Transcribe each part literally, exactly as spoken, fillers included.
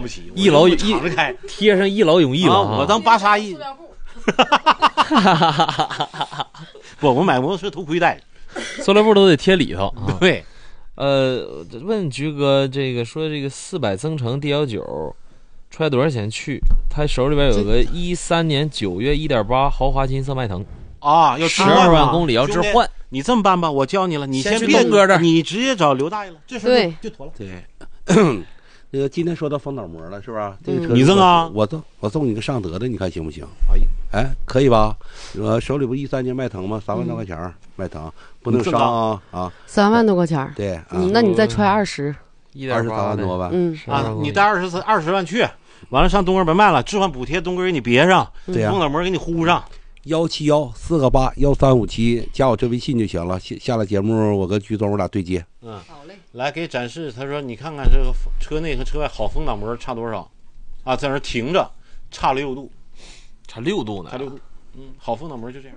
起， 一劳敞着开， 贴上一劳永逸了、啊啊。我当巴沙一，不，我买摩托车头盔戴， 塑料布都得贴里头。啊、 对， 呃，问菊哥这个说这个四百增程 D 幺九。揣多少钱去？他手里边有个一三年九月一点八豪华金色迈腾啊，要十二万公里要置换。 你这么办吧，我教你了，你先去别东哥这儿， 你直接找刘大爷了，这事儿就妥了。 对，那个今天说到风挡膜了，是吧？这个车你赠啊， 我赠，我送你个尚德的，你看行不行？ 哎， 哎，可以吧？我手里不一三年迈腾吗？三万多块钱，嗯、迈腾不能伤啊啊！ 三万多块钱， 对，啊、 嗯，那你再揣二十， 二十三万多吧？ 嗯啊，你带二十四二十万去。完了上东哥把卖了，置换补贴东哥给你别上， 对呀， 风挡膜给你呼上， 幺七幺四个八幺三五七，加我这微信就行了。下下了节目，我跟鞠总我俩对接。 嗯，好嘞。来给展示，他说你看看这个车内和车外好风挡膜差多少啊？在那停着，差六度， 差六度呢， 差六度。嗯，好风挡膜就这样。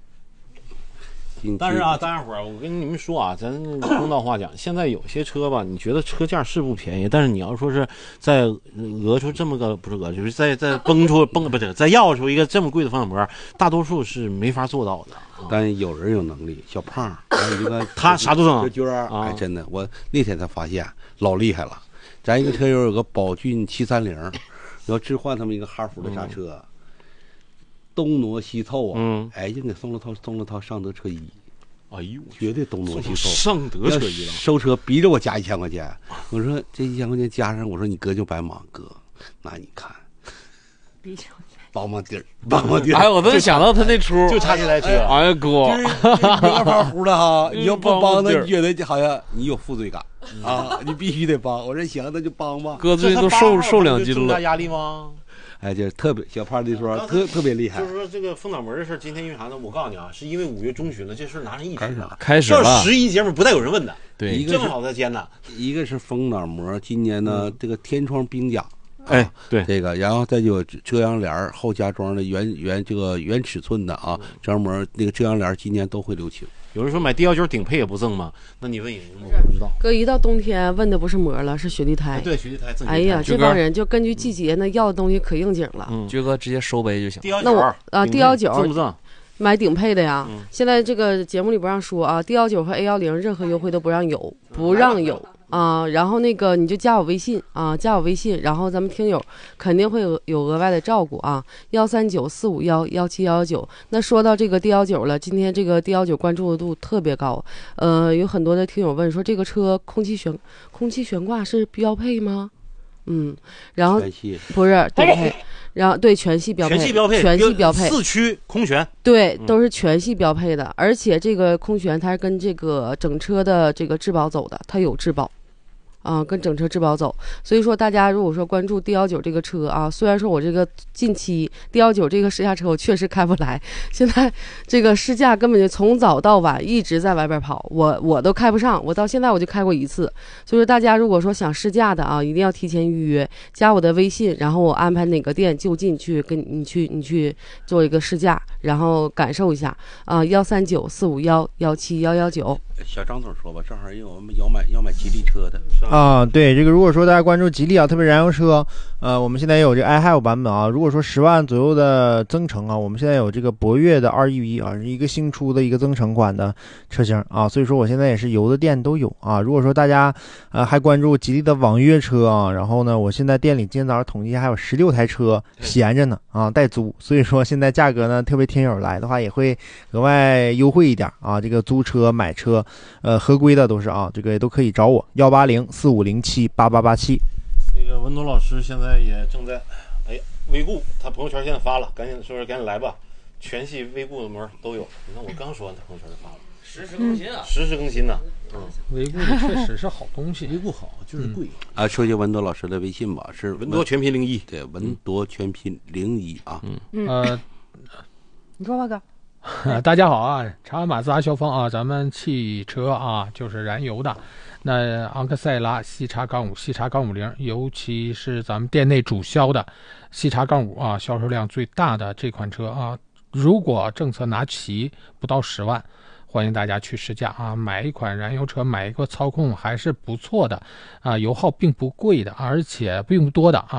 但是啊，大家伙儿，我跟你们说啊，咱公道话讲，现在有些车吧，你觉得车价是不便宜，但是你要说是再讹出这么个不是讹，就是再再崩出崩不是再要出一个这么贵的风挡膜，大多数是没法做到的。 啊、但有人有能力，小胖，还有一个他啥都整。 娟儿，哎，真的，我那天才发现老厉害了。咱一个车友有个宝骏七三零，要置换他们一个哈弗的刹车。嗯，东挪西凑啊， 嗯， 哎，就给送了套送了套尚德车衣， 哎呦， 绝对东挪西凑， 尚德车衣了， 收车逼着我加一千块钱，我说这一千块钱加上，我说你哥就白忙，哥，那你看， 逼着帮帮底儿，帮帮底儿， 哎，我都想到他那出， 就差这台车， 哎呀哥， 就是二发糊了哈，你要不帮他，你觉得好像你有负罪感啊，你必须得帮。我说行，那就帮吧。 哥最近都瘦瘦两斤了， 增加压力吗？ 哎，就是特别小胖的说特特别厉害， 就是说这个风挡膜的事，今天因为啥呢？我告诉你啊，是因为五月中旬了，这事拿上一直了， 开始了。 十一节目不带有人问的， 对， 一个正好在艰难。 一个是风挡膜，今年呢、嗯、这个天窗冰甲， 哎，啊、对这个，然后再就遮阳帘后加装的原原这个原尺寸的啊，遮阳膜那个遮阳帘今年都会留情。 有人说买 D 幺九顶配也不赠吗？那你问人家我不知道。 哥一到冬天问的不是膜了，是雪地胎。 哎、对，雪地胎赠。 哎呀，这帮人就根据季节那要的东西可应景了。 嗯，爵哥直接收杯就行。 那我啊 ，D 幺九赠不赠？ 买顶配的呀、 嗯。 现在这个节目里不让说啊 ，D 幺九和 A 幺零任何优惠都不让有，不让有。啊，然后那个你就加我微信啊，加我微信，然后咱们听友肯定会有有额外的照顾啊，幺三九四五幺幺七幺九。那说到这个 D 幺九了，今天这个 D 幺九关注度特别高，呃，有很多的听友问说这个车空气悬空气悬挂是标配吗？嗯，然后不是顶配，然后对全系标配， 全系标配， 全系标配， 四驱空悬， 对，都是全系标配的，而且这个空悬它是跟这个整车的这个质保走的，它有质保。啊、呃，跟整车质保走，所以说大家如果说关注 D 幺九这个车啊，虽然说我这个近期 D 幺九这个试驾车我确实开不来，现在这个试驾根本就从早到晚一直在外边跑，我我都开不上，我到现在我就开过一次，所以说大家如果说想试驾的啊，一定要提前预约，加我的微信，然后我安排哪个店就近去跟你去你去做一个试驾，然后感受一下啊，幺三九四五幺幺七幺幺九。 小张总说吧，正好因为我们要买要买吉利车的啊，对这个，如果说大家关注吉利啊，特别燃油车，呃，我们现在也有这个 iHive 版本啊。如果说十万左右的增程啊，我们现在有这个博越的二 E V 啊，是一个新出的一个增程款的车型啊，所以说我现在也是油的店都有啊。如果说大家呃还关注吉利的网约车啊，然后呢，我现在店里今天早上统计还有十六台车闲着呢啊，待租，所以说现在价格呢，特别听友来的话也会额外优惠一点啊。这个租车买车。呃，合规的都是啊，这个都可以找我幺八零四五零七八八八七。 那个文东老师现在也正在，哎呀，微固，他朋友圈现在发了，赶紧说说赶紧来吧，全系微固的膜都有。你看我刚说完，他朋友圈就发了， 实时更新啊， 实时更新呢。 嗯，微固的确实是好东西， 微固好就是贵、 嗯、啊。说句文多老师的微信吧，是文多全拼零一， 对，文多全拼零一啊。 嗯呃， 你说吧哥。 大家好啊，长安马自达肖芳啊，咱们汽车啊就是燃油的，那昂克赛拉、西叉杠五、西叉杠五零，尤其是咱们店内主销的西叉杠五啊，销售量最大的这款车啊，如果政策拿齐，不到十万。欢迎大家去试驾啊！买一款燃油车，买一个操控还是不错的啊，油耗并不贵的，而且并不多的啊。